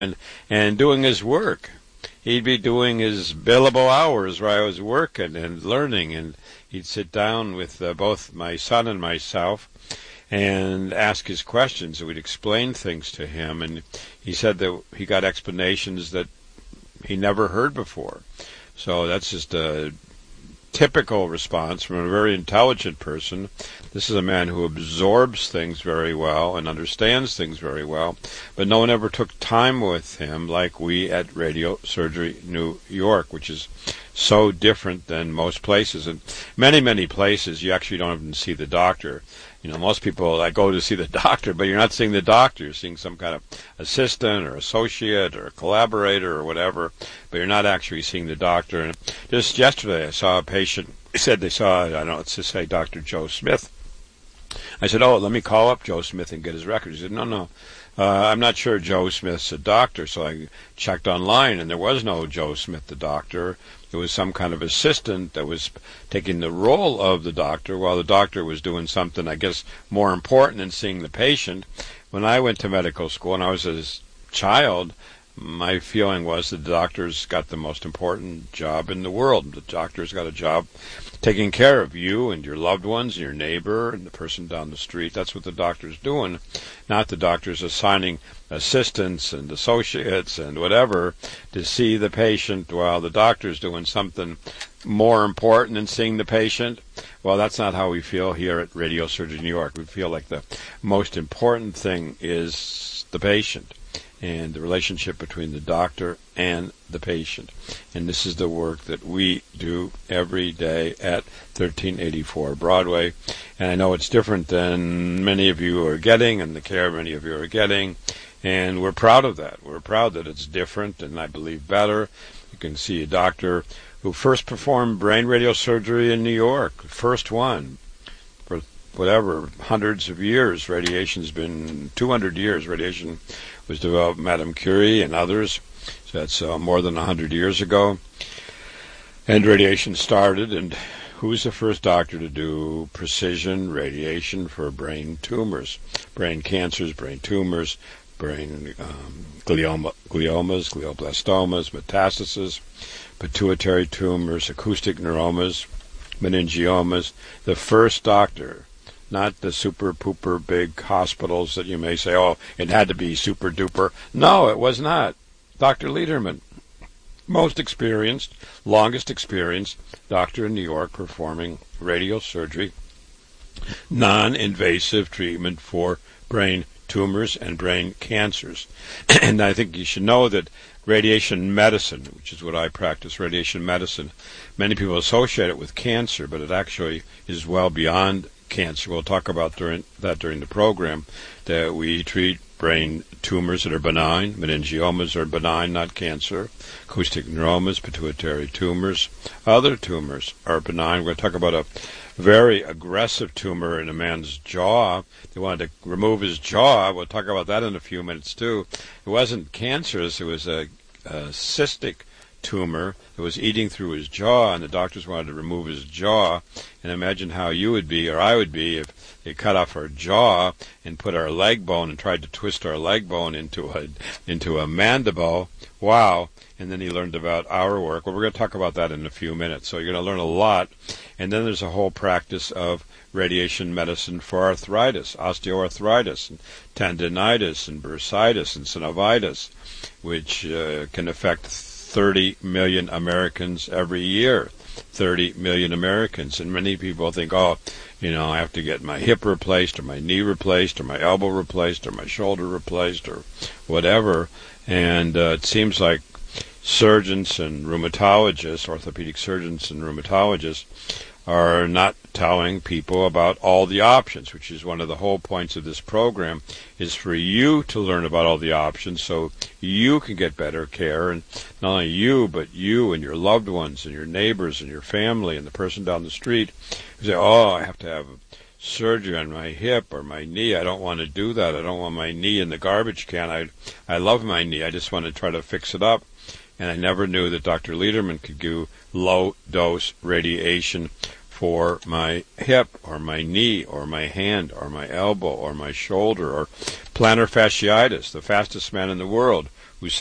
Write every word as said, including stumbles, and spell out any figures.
and, and doing his work. He'd be doing his billable hours where I was working and learning, and he'd sit down with uh, both my son and myself and ask his questions, and we'd explain things to him, and he said that he got explanations that he never heard before. So that's just a typical response from a very intelligent person. This is a man who absorbs things very well and understands things very well, but no one ever took time with him like we at Radio Surgery New York, which is so different than most places. And many, many places you actually don't even see the doctor. You know, most people like, go to see the doctor, but you're not seeing the doctor. You're seeing some kind of assistant or associate or collaborator or whatever, but you're not actually seeing the doctor. And just yesterday, I saw a patient. They said they saw, I don't know, let's just say Doctor Joe Smith. I said, oh, let me call up Joe Smith and get his records. He said, no, no, uh, I'm not sure Joe Smith's a doctor. So I checked online, and there was no Joe Smith, the doctor. It was some kind of assistant that was taking the role of the doctor while the doctor was doing something, I guess, more important than seeing the patient. When I went to medical school and I was a child, my feeling was that the doctor's got the most important job in the world. The doctor's got a job taking care of you and your loved ones and your neighbor and the person down the street. That's what the doctor's doing, not the doctor's assigning assistants and associates and whatever to see the patient while the doctor's doing something more important than seeing the patient. Well, that's not how we feel here at Radio Surgery New York. We feel like the most important thing is the patient and the relationship between the doctor and the patient. And this is the work that we do every day at thirteen eighty-four Broadway. And I know it's different than many of you are getting and the care many of you are getting. And we're proud of that. We're proud that it's different and I believe better. You can see a doctor who first performed brain radiosurgery in New York, first one. For whatever, hundreds of years. Radiation's been two hundred years. Radiation was developed by Madame Curie and others. So that's uh, more than one hundred years ago. And radiation started, and who was the first doctor to do precision radiation for brain tumors, brain cancers, brain tumors, brain um, glioma, gliomas, glioblastomas, metastases, pituitary tumors, acoustic neuromas, meningiomas? The first doctor, not the super pooper big hospitals that you may say, oh, it had to be super duper. No, it was not. Doctor Lederman, most experienced, longest experienced doctor in New York performing radiosurgery, non-invasive treatment for brain tumors and brain cancers. And I think you should know that radiation medicine, which is what I practice, radiation medicine, many people associate it with cancer, but it actually is well beyond cancer. We'll talk about during, that during the program, that we treat brain tumors that are benign. Meningiomas are benign, not cancer. Acoustic neuromas, pituitary tumors. Other tumors are benign. We're going to talk about a very aggressive tumor in a man's jaw. They wanted to remove his jaw. We'll talk about that in a few minutes, too. It wasn't cancerous. It was a, a cystic tumor that was eating through his jaw, and the doctors wanted to remove his jaw. And imagine how you would be, or I would be, if they cut off our jaw and put our leg bone and tried to twist our leg bone into a into a mandible. Wow. And then he learned about our work. Well, we're going to talk about that in a few minutes. So you're going to learn a lot. And then there's a whole practice of radiation medicine for arthritis, osteoarthritis, and tendinitis, and bursitis, and synovitis, which uh, can affect thirty million Americans every year. thirty million Americans. And many people think, oh, you know, I have to get my hip replaced, or my knee replaced, or my elbow replaced, or my shoulder replaced, or whatever. And uh, it seems like surgeons and rheumatologists, orthopedic surgeons and rheumatologists, are not telling people about all the options, which is one of the whole points of this program, is for you to learn about all the options so you can get better care. And not only you, but you and your loved ones and your neighbors and your family and the person down the street who say, oh, I have to have surgery on my hip or my knee. I don't want to do that. I don't want my knee in the garbage can. I, I love my knee. I just want to try to fix it up. And I never knew that Doctor Lederman could do low-dose radiation for my hip or my knee or my hand or my elbow or my shoulder or plantar fasciitis, the fastest man in the world, who